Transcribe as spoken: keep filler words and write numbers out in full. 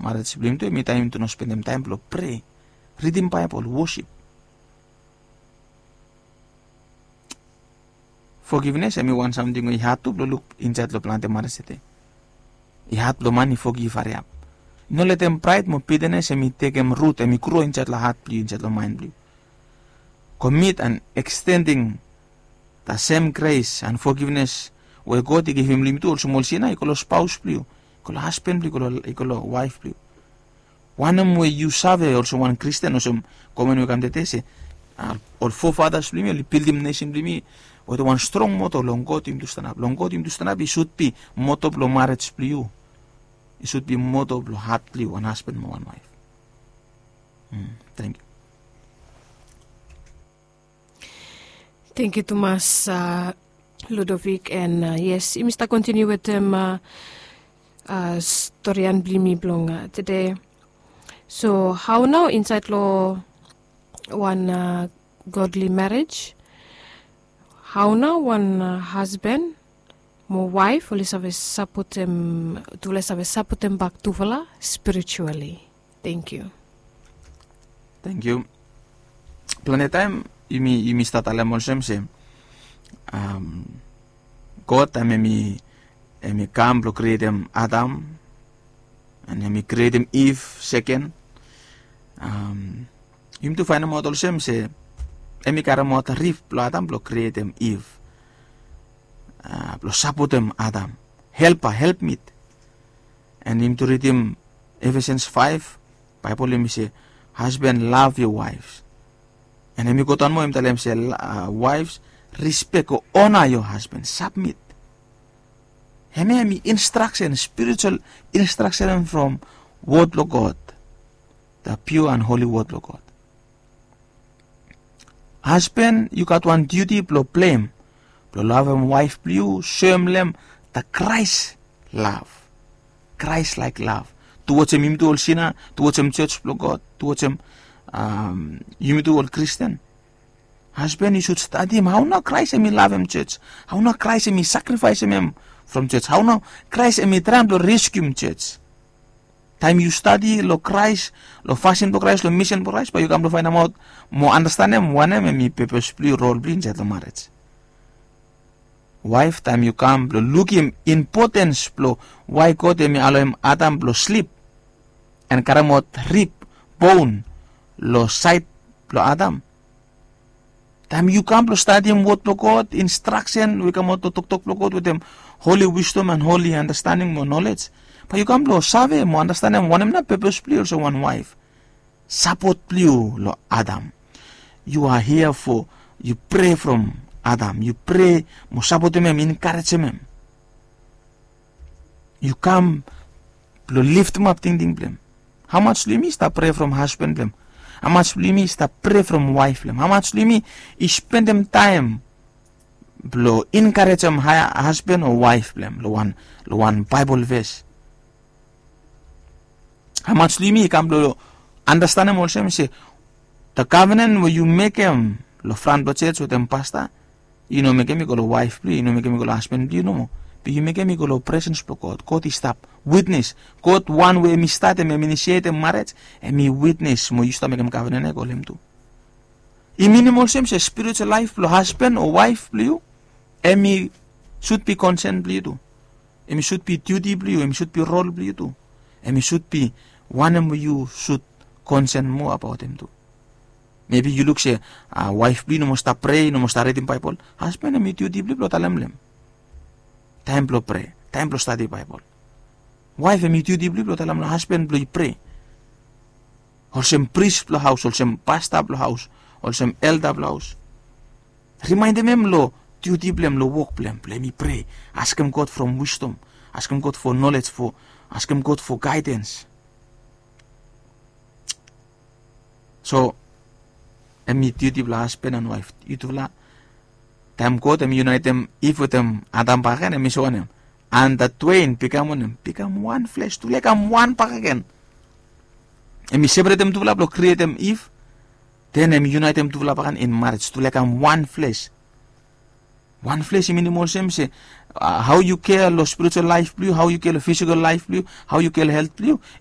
marriage blim tu emi time to no spend them time lo pray, reading Bible, worship. Forgiveness emi want something we had to look inside lo plante marriage te. I had lo money forgive ariap. No let them pride mo bitterness emi take em root emi grow inside lo heart blue inside lo mind blue. Commit and extending the same grace and forgiveness where God give him limit also mol sina ikolo spouse blue, ikolo husband blue, ikolo ikolo wife blue. One of way you serve also one Christian also common we come te or forefathers blue li pilgrim nation blue or the one strong motto long God him to stand up. Long God him to stand up it should be motto of marriage blue. It should be motto of heart blue, one husband one wife. Mm, thank you. Thank you, Thomas, uh, Ludovic, and uh, yes, I must continue with them uh, uh, Storian Blimi Blonga today. So, how now inside law one uh, godly marriage? How now one uh, husband, more wife, will have support them to let's have support them back to Vala spiritually. Thank you. Thank you. Planet time. Imi imi start alam molsem se um God am emi emi kam lo create em Adam and emi create em Eve second um im tu find model sem se emi kara mot rif lo Adam lo create em Eve uh, lo support em Adam helper help meet and im tu read him Ephesians five Bible emi se husband love your wives. And emi kotan mo im talem se uh, wives respect or honor your husband, submit. Hemi emi instruction, spiritual instruction from word of God, the pure and holy word of God. Husband, you got one duty plo blame, plo love him wife blue, show him them the Christ love, Christ like love. Towards him im to all sinner, towards him church plo God, towards him Um, you meet all Christian husband, you should study him. How now Christ and me love him church? How now Christ and me sacrifice him from church? How now Christ and me try to rescue him church? Time you study lo Christ, lo fashion to Christ, lo mission to Christ, but you come to find out more understand him. One him and me purpose play role play in the marriage. Wife, time you come lo look him importance lo why God and me allow him Adam lo sleep and karamot rib bone. Lo sight lo Adam. Time you come to study him word of God, instruction, we come out to talk talk to God with them holy wisdom and holy understanding, more knowledge. But you come to save more understand him, one him not purpose play also one wife. Support play lo Adam. You are here for you pray from Adam. You pray mo support him, encourage him. You come to lift him up, ting ting blem. How much do you start pray from husband blem? How much limi is the pray from wife lem? How much limi is spend them time blow encourage them husband or wife lem? Lo one lo one Bible verse. How much limi come blow understand them also say the covenant where you make them lo front the church with them pastor, you know make me go lo wife play, you know make me go lo husband, you know. But you make me go lo presence for God. God is stop witness. God one way me start and me initiate a marriage and me witness mo you start make him covenant I go him too. In minimal same say spiritual life lo husband or wife blue and me should be consent blue too. And me should be duty blue and me should be role blue too. And me should be one of you should consent more about him too. Maybe you look say uh, wife blue no must pray no must reading Bible. Husband and me duty blue lo talam lem. Time to pray, time to study Bible. Wife and me duty blue lo talam lo husband blue pray. Or some priest lo house, or some pastor lo house, or some elder lo house. Remind them lo duty blame lo walk blame, blame me pray. Ask him God from wisdom, ask him God for knowledge, for ask him God for guidance. So, and me duty blue husband and wife, you do la. Time God and unite them, if with them Adam pagan and miso them, and the twain become one, become one flesh to like am one pack again. And me separate them to love, create them if, then and unite them to love again in marriage to like am one flesh. One flesh in minimal same say uh, how you care lo spiritual life blue, how you care lo physical life blue, how you care health blue.